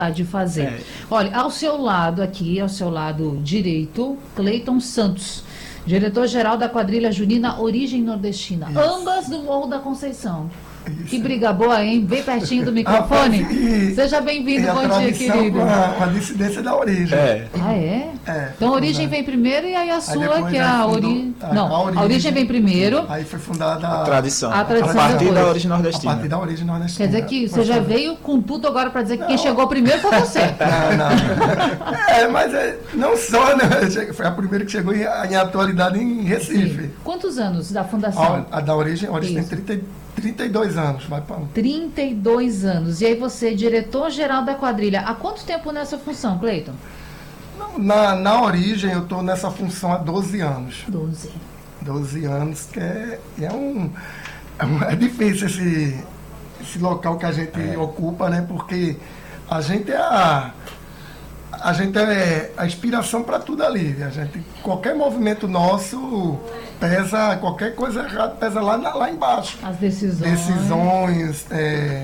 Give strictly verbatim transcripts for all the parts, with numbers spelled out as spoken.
de fazer. É. Olha, ao seu lado aqui, ao seu lado direito, Cleiton Santos, diretor-geral da quadrilha junina Origem Nordestina, Isso. ambas do Morro da Conceição. Isso. Que briga boa, hein? Bem pertinho do microfone. Ah, e, Seja bem-vindo, e a bom dia, tradição querido. Com a, com a dissidência da origem. É. Ah, é? É, Então a Origem né? vem primeiro e aí a sua, depois que é aí a fundou- Origem... a- Não, a a Origem. Origem vem primeiro. Aí foi fundada A tradição. A tradição a partir depois. da origem a nordestina. partir da origem nordestina. Quer dizer que você Mas já foi- veio com tudo agora para dizer que quem Não. chegou primeiro foi você. Não, não. É, mas é, não só, né? Foi a primeira que chegou em, em atualidade em Recife. Quantos anos da fundação? A, a da origem, a origem Isso. tem trinta, trinta e dois anos, vai para trinta e dois anos. E aí você, diretor-geral da quadrilha. Há quanto tempo nessa função, Cleiton? na, na origem eu estou nessa função há doze anos. doze. doze anos, que é, é um. É, um- é difícil esse, esse local que a gente ocupa, né? Porque a gente é a. A gente é a inspiração para tudo ali. A gente, qualquer movimento nosso pesa, qualquer coisa errada pesa lá, na- lá embaixo. As decisões. Decisões, é,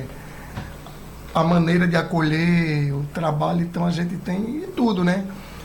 a maneira de acolher, o trabalho, então a gente tem tudo, né?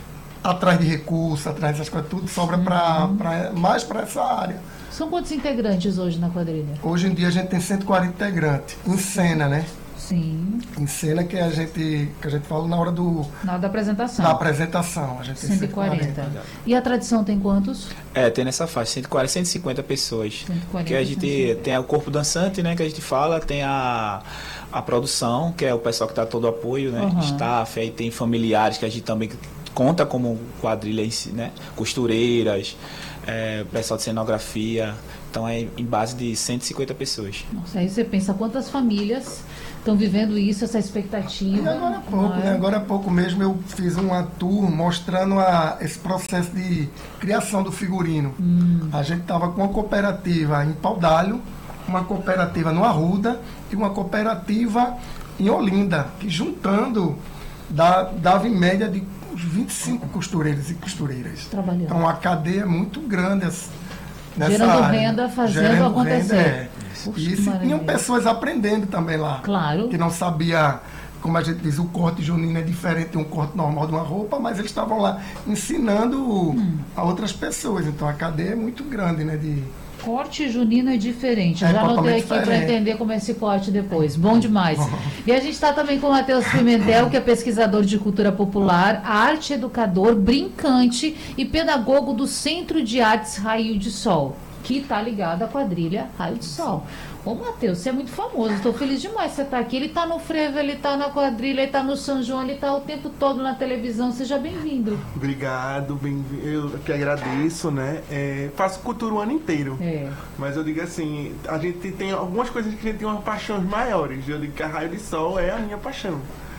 Atrás de recursos, atrás dessas coisas, tudo sobra pra, pra, mais para essa área. São quantos integrantes hoje na quadrilha? Hoje em dia a gente tem cento e quarenta integrantes, em cena, né? Sim. Em cena que a gente, que a gente fala na hora do, Na hora da apresentação. da apresentação. A gente tem cento e quarenta. E a tradição tem quantos? É, tem nessa faixa, cento e quarenta, cento e cinquenta pessoas. cento e quarenta, Que a gente cento e cinquenta. tem o corpo dançante, né, que a gente fala, tem a, a produção, que é o pessoal que dá todo o apoio, né, Uhum. staff, aí tem familiares que a gente também conta como quadrilha em si, né, costureiras, é, pessoal de cenografia, então é em base de cento e cinquenta pessoas. Nossa, aí você pensa quantas famílias estão vivendo isso, essa expectativa. E agora há pouco, não é? né? Agora há pouco mesmo eu fiz uma tour mostrando a, esse processo de criação do figurino. Hum. A gente estava com uma cooperativa em Paudalho, uma cooperativa no Arruda e uma cooperativa em Olinda, que juntando dá- dava em média de uns vinte e cinco costureiros e costureiras. Trabalhando. Então a cadeia é muito grande as- nessa Gerando área. renda, fazendo Gerando acontecer. renda, é. Puxa, E que se tinham maravilha. pessoas aprendendo também lá Claro. que não sabia, como a gente diz, o corte junino é diferente de um corte normal de uma roupa, mas eles estavam lá ensinando Hum. a outras pessoas. Então a cadeia é muito grande, né? De, Corte junino é diferente. É Já anotei totalmente aqui para diferente. entender como é esse corte depois. Bom demais. E a gente está também com o Matheus Pimentel, que é pesquisador de cultura popular, arte educador, brincante e pedagogo do Centro de Artes Raio de Sol, que está ligado à quadrilha Raio de Sol. Ô, Matheus, você é muito famoso. Estou feliz demais que você está aqui. Ele está no frevo, ele está na quadrilha, ele está no São João, ele está o tempo todo na televisão. Seja bem-vindo. Obrigado, bem, eu que agradeço, né? É, faço cultura o ano inteiro, É. mas eu digo assim, a gente tem algumas coisas que a gente tem umas paixões maiores. Eu digo que a Raio de Sol é a minha paixão.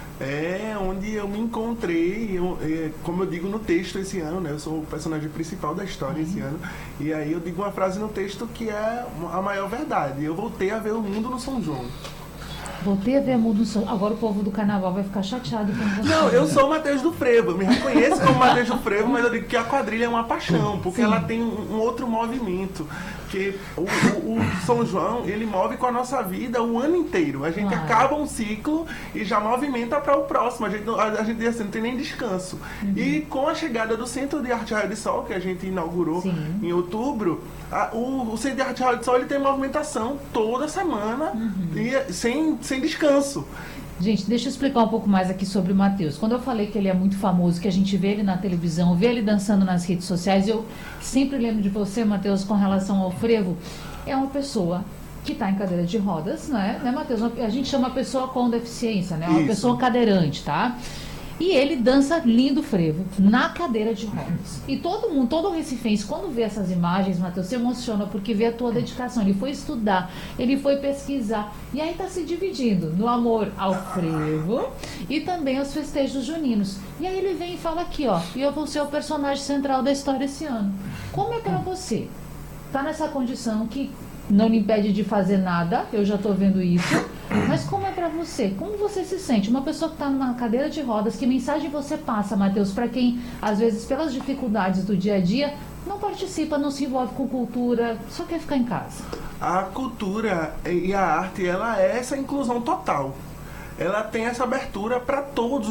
É onde eu me encontrei, eu, é, como eu digo no texto esse ano, né? Eu sou o personagem principal da história esse ano. E aí eu digo uma frase no texto que é a maior verdade. Eu voltei a ver o mundo no São João. Voltei a ver a mundo. Agora o povo do carnaval vai ficar chateado com você. Não, eu sou o Matheus do Frevo, eu me reconheço como Matheus do Frevo, mas eu digo que a quadrilha é uma paixão, porque Sim. ela tem um, um outro movimento, que o, o- o São João, ele move com a nossa vida o ano inteiro. A gente Claro. acaba um ciclo e já movimenta para o próximo, a gente, não- a, a gente assim, não tem nem descanso. Uhum. E com a chegada do Centro de Arte Raio de Sol, que a gente inaugurou Sim. em outubro, a- o, o Centro de Arte Raio de Sol ele tem movimentação toda semana, Uhum. e, sem, sem descanso. Gente, deixa eu explicar um pouco mais aqui sobre o Matheus. Quando eu falei que ele é muito famoso, que a gente vê ele na televisão, vê ele dançando nas redes sociais, eu sempre lembro de você, Matheus, com relação ao frevo. É uma pessoa que está em cadeira de rodas, né, né Matheus? A gente chama a pessoa com deficiência, né? Uma Isso. pessoa cadeirante, tá? E ele dança lindo frevo na cadeira de rodas. E todo mundo, todo recifense, quando vê essas imagens, Matheus, se emociona porque vê a tua dedicação. Ele foi estudar, ele foi pesquisar. E aí tá se dividindo no amor ao frevo e também aos festejos juninos. E aí ele vem e fala aqui, ó, e eu vou ser o personagem central da história esse ano. Como é pra você? Tá nessa condição que não lhe impede de fazer nada, eu já tô vendo isso. Mas como é pra você? Como você se sente? Uma pessoa que tá numa cadeira de rodas, que mensagem você passa, Matheus, pra quem, às vezes, pelas dificuldades do dia a dia, não participa, não se envolve com cultura, só quer ficar em casa? A cultura e a arte, ela é essa inclusão total. Ela tem essa abertura para todos